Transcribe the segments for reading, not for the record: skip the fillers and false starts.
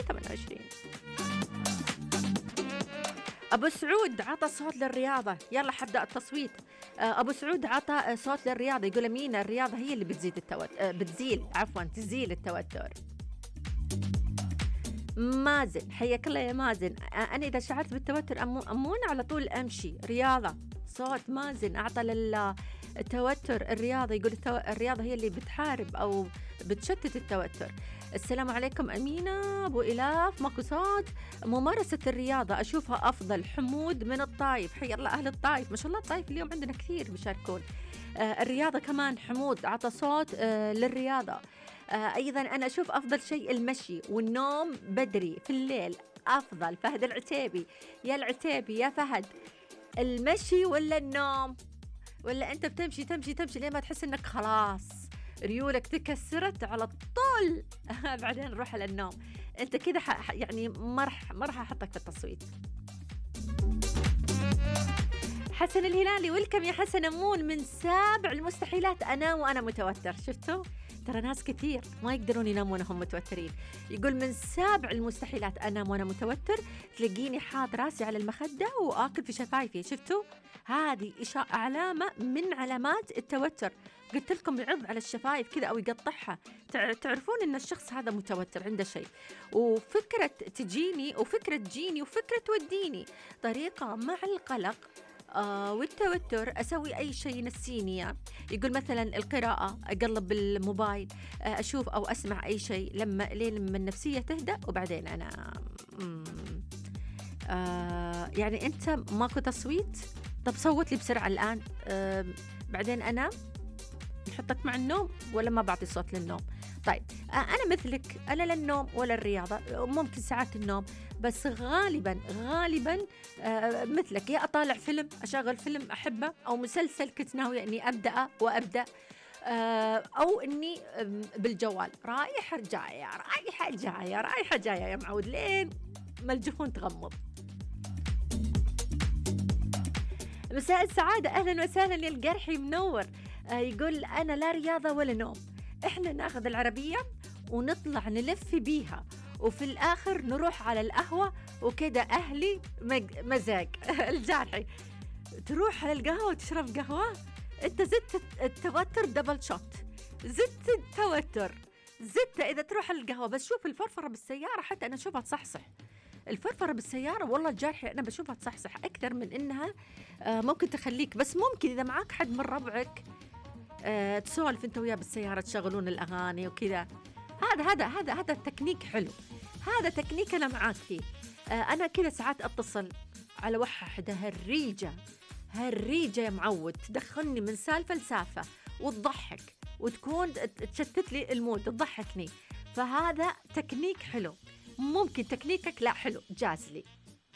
28. أبو سعود عطى صوت للرياضة، يلا حبدأ التصويت. أبو سعود عطى صوت للرياضة، يقول مين الرياضة هي اللي بتزيد تزيل التوتر. مازن حياك الله يا مازن، أنا إذا شعرت بالتوتر أمون على طول أمشي رياضة. صوت مازن أعطى للتوتر الرياضة، يقول الرياضة هي اللي بتحارب أو بتشتت التوتر. السلام عليكم أمينة أبو إلاف، ماكو صوت. ممارسة الرياضة أشوفها أفضل. حمود من الطايف، حيا الله أهل الطايف، ما شاء الله الطايف اليوم عندنا كثير بيشاركون. الرياضة كمان حمود عطى صوت للرياضة. أيضا أنا أشوف أفضل شيء المشي والنوم بدري في الليل أفضل. فهد العتيبي، يا العتيبي يا فهد، المشي ولا النوم؟ ولا أنت بتمشي تمشي تمشي لين ما تحس أنك خلاص ريولك تكسرت على طول بعدين نروح على النوم؟ أنت كده يعني ما راح أحطك في التصويت. حسن الهلالي، ولكم يا حسن أمون من 7 المستحيلات أنام وأنا متوتر. شفتوا؟ ترى ناس كثير ما يقدرون ينامون وهم متوترين. يقول من 7 المستحيلات أنام وأنا متوتر، تلاقيني حاط راسي على المخدة وآكل في شفايفي. شفتوا؟ هذه علامة من علامات التوتر. قلت لكم يعض على الشفايف كذا أو يقطعها، تعرفون إن الشخص هذا متوتر عنده شيء. وفكرة تجيني وفكرة تجيني وفكرة توديني طريقة مع القلق والتوتر. أسوي أي شيء ينسيني. يقول مثلا القراءة، أقلب بالموبايل، أشوف أو أسمع أي شيء لين لما النفسية تهدأ وبعدين أنا يعني أنت ماكو تصويت؟ طب صوت لي بسرعة الآن. بعدين أنا نحطك مع النوم ولا ما بعطي صوت للنوم؟ طيب أنا مثلك، أنا لا النوم ولا الرياضة، ممكن ساعات النوم بس غالبا مثلك، يا أطالع فيلم، أشغل فيلم أحبه أو مسلسل كنت ناوية أني أبدأ أو أني بالجوال رايحة جاية يا معود لين ما الجفون تغمض. مساء السعادة، أهلا وسهلا يا القرحي منور. يقول أنا لا رياضة ولا نوم، إحنا ناخذ العربية ونطلع نلف بيها وفي الآخر نروح على القهوة وكذا أهلي مزاج. الجارحي، تروح على القهوة وتشرب قهوة، أنت زدت التوتر دبل شوت، زدت التوتر إذا تروح على القهوة. بس شوف الفرفرة بالسيارة حتى أنا أشوفها تصحصح. الفرفرة بالسيارة والله الجارحي أنا بشوفها تصحصح أكثر من إنها ممكن تخليك. بس ممكن إذا معاك حد من ربعك تسولف أنت وياه بالسيارة، تشغلون الأغاني وكذا. هذا التكنيك حلو، هذا تكنيك أنا معاك فيه. أنا كذا ساعات أتصل على واحدة هالريجة يا معود، تدخلني من سالفة لسالفة وتضحك وتكون تشتت لي المود، تضحكني. فهذا تكنيك حلو. ممكن تكنيكك لا حلو، جاز لي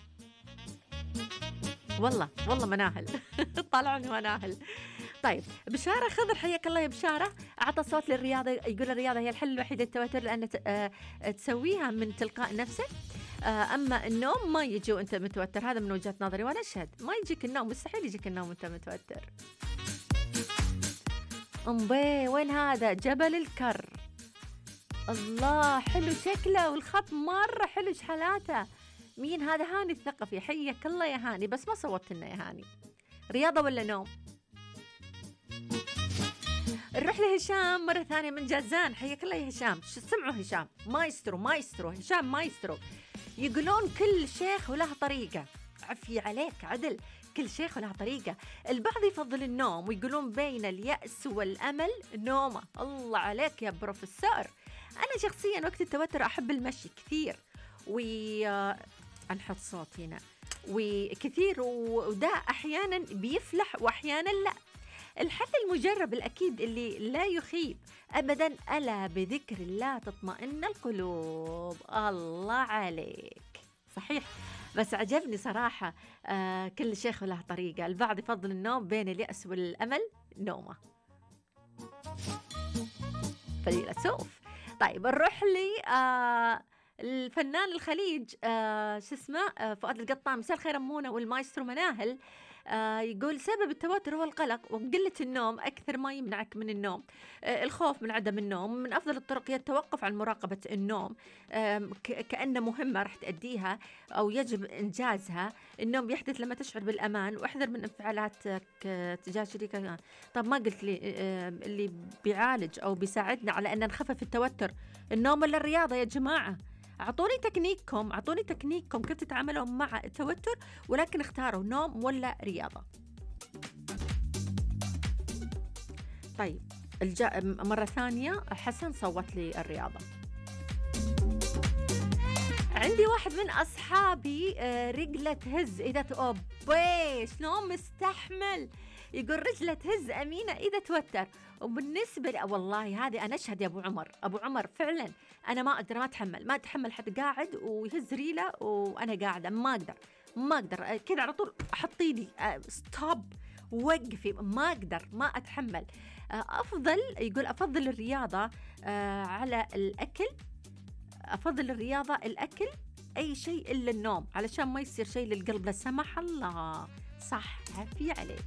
والله مناهل. طلعوني مناهل. طيب بشارة خضر، حياك الله يا بشارة، أعطى صوت للرياضة. يقول الرياضة هي الحل الوحيد للتوتر لأن تسويها من تلقاء نفسك. أما النوم ما يجي وأنت متوتر، هذا من وجهة نظري وأنا أشهد ما يجيك النوم، مستحيل يجيك النوم وأنت متوتر. وين هذا؟ جبل الكر، الله حلو شكله والخط مرة حلو شحالاته. مين هذا؟ هاني الثقفي، حياك الله يا هاني، بس ما صوتت لنا يا هاني. رياضة ولا نوم؟ نروح لهشام مرة ثانية من جازان، حياك الله يا هشام. شو سمعوا هشام؟ مايسترو هشام مايسترو. يقولون كل شيخ وله طريقة. عفي عليك عدل، كل شيخ وله طريقة. البعض يفضل النوم ويقولون بين اليأس والأمل نومة. الله عليك يا بروفيسور. أنا شخصيا وقت التوتر أحب المشي كثير أنحط صوت هنا وكثير، وده أحيانا بيفلح وأحيانا لا. الحل المجرب الأكيد اللي لا يخيب أبدا، ألا بذكر الله تطمئن القلوب. الله عليك، صحيح. بس عجبني صراحة كل شيخ له طريقة. البعض يفضل النوم بين اليأس والأمل نومة. فيلسوف. طيب نروح لي الفنان الخليج شو اسمه فؤاد القطان. مساء الخير أمونة والمايسترو مناهل. يقول سبب التوتر هو القلق وقلة النوم أكثر ما يمنعك من النوم. الخوف من عدم النوم. من أفضل الطرق هي التوقف عن مراقبة النوم كأنه مهمة راح تأديها أو يجب إنجازها. النوم يحدث لما تشعر بالأمان، واحذر من انفعالاتك تجاه شريكك. طب ما قلت لي اللي بيعالج أو بيساعدنا على أن نخفف التوتر النوم ولا الرياضة يا جماعة؟ أعطوني تكنيككم كيف تتعاملون مع التوتر، ولكن اختاروا نوم ولا رياضة. طيب مرة ثانية حسن صوت لي الرياضة. عندي واحد من أصحابي رجله تهز إذا شلون مستحمل، يقول رجله تهز أمينة إذا توتر. وبالنسبة لي والله هذه أنا أشهد يا أبو عمر فعلا أنا ما أقدر، ما أتحمل حد قاعد ويهز ريله وأنا قاعدة، ما أقدر كذا على طول أحط إيدي ستوب وقفي، ما أقدر، ما أتحمل. أفضل الرياضة على الأكل، أفضل الرياضة الأكل أي شيء إلا النوم علشان ما يصير شيء للقلب لا سمح الله. صح، عافية عليك.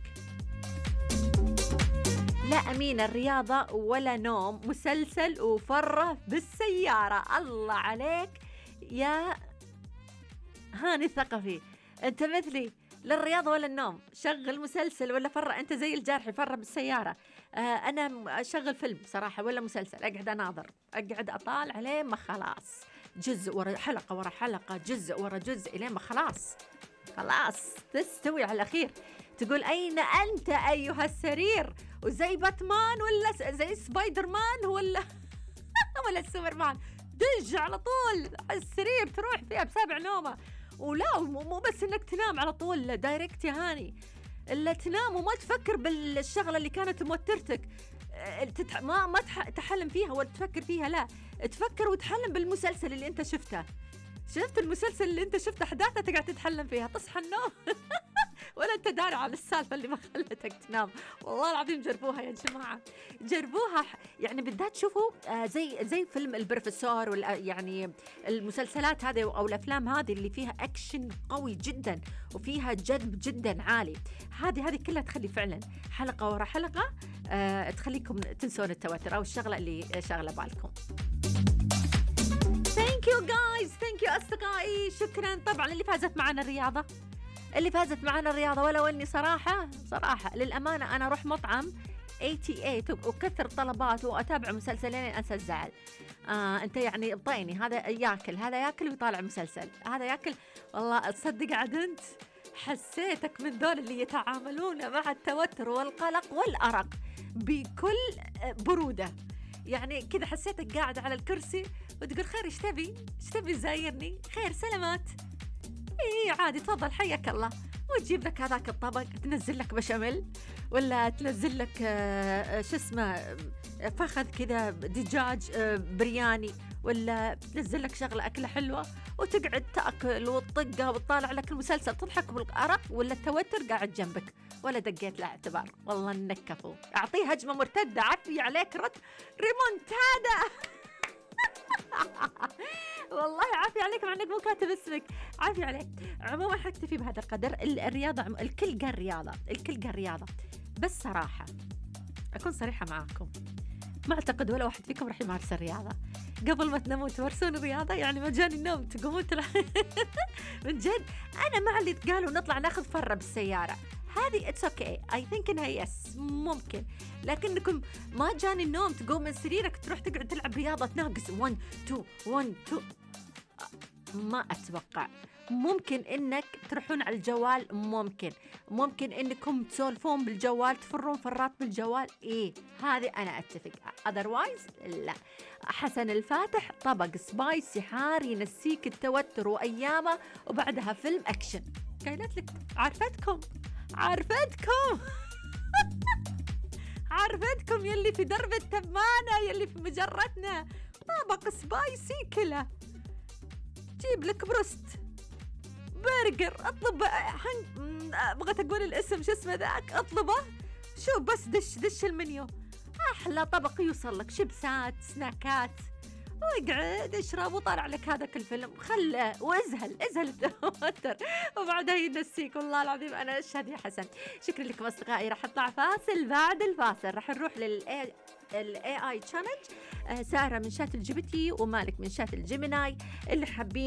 لا أمين الرياضة ولا نوم، مسلسل وفرة بالسيارة. الله عليك يا هاني الثقفي، أنت مثلي للرياضة ولا النوم، شغل مسلسل ولا فرة. أنت زي الجارحي فرة بالسيارة. أنا أشغل فيلم صراحة ولا مسلسل، أقعد أناظر، أقعد أطال عليه ما خلاص، جزء ورا حلقة ورا حلقة، جزء ورا جزء، إلين ما خلاص تستوي على الأخير. تقول أين أنت أيها السرير، وزي باتمان ولا زي سبايدر مان ولا ولا سوبرمان، دج على طول السرير تروح فيها بسابع نومة. ولا مو بس إنك تنام على طول دايركت يا هاني، إلا تنام وما تفكر بالشغلة اللي كانت موترتك، ما تحلم فيها ولا تفكر فيها، لا تفكر وتحلم بالمسلسل اللي أنت شفته. شفت المسلسل اللي أنت شفته أحداثه تقعد تتحلم فيها، تصحى النوم ولا أنت داري على السالفة اللي ما خلتك تنام. والله العظيم جربوها يا جماعة، جربوها يعني، بالذات شوفوا زي فيلم البروفيسور ولا يعني المسلسلات هذه أو الأفلام هذه اللي فيها أكشن قوي جدا وفيها جذب جدا عالي، هذه كلها تخلي فعلا حلقة ورا حلقة تخليكم تنسون التوتر أو الشغلة اللي شغلة بالكم. Thank you guys, thank you أصدقائي، شكرا. طبعا اللي فازت معنا الرياضة ولو أني صراحة للأمانة أنا أروح مطعم 88 وكثر طلبات وأتابع مسلسلين أنسى الزعل. أنت يعني ابطيني، هذا ياكل ويطالع مسلسل، هذا ياكل. والله تصدق عدنت حسيتك من ذول اللي يتعاملون مع التوتر والقلق والأرق بكل برودة، يعني كذا حسيتك قاعد على الكرسي وتقول خير ايش تبي زايرني، خير سلامات، عادي تفضل حياك الله، وتجيب لك هذاك الطبق، تنزل لك بشاميل ولا تنزل لك شو اسمه فخذ كذا دجاج برياني، ولا تنزل لك شغله اكله حلوه وتقعد تاكل وتطقها وتطالع لك المسلسل، تضحك بالارق ولا التوتر قاعد جنبك ولا دقيت له اعتبار. والله انك كفو، اعطيه هجمه مرتده، عفي عليك، رد ريمونتادا والله عافية عليك مع انك مو كاتب اسمك، عافية عليك. عموما حكتفي بهذا القدر. الرياضة الكل قال رياضة، بس صراحة اكون صريحة معاكم، ما اعتقد ولا واحد فيكم راح يمارس الرياضة. قبل ما تنامون تمارسون الرياضة، يعني مجاني النوم تقومون من جد. انا مع اللي قالوا نطلع ناخذ فرة بالسيارة، هذه اتس اوكي، اي ثينك انها يس ممكن، لكنكم ما جاني النوم تقوم من سريرك تروح تقعد تلعب رياضة تناقص 1 2 ما اتوقع. ممكن انك تروحون على الجوال، ممكن انكم تسولفون بالجوال، تفرون فرات بالجوال، هذه انا اتفق، otherwise لا. حسن الفاتح طبق سبايسي حار ينسيك التوتر وايامه، وبعدها فيلم اكشن. قايلت لك عرفتكم عرفتكم يلي في درب التبانة، يلي في مجرتنا، طبق سبايسي كله، جيب لك بروست برجر، اطلب بغيت اقول الاسم شو اسمه ذاك، اطلبه شوف بس دش المنيو، احلى طبق يوصل لك، شيبسات، سناكات، واقعد اشرب وطالع لك هذاك الفيلم، خله وازهل التوتر، وبعدها ينسيك. والله العظيم انا اشهد يا حسن. شكرا لكم اصدقائي، راح اطلع فاصل، بعد الفاصل راح نروح الاي اي تشالنج. ساره من شات الجبتي ومالك من شات الجيميناي اللي حابين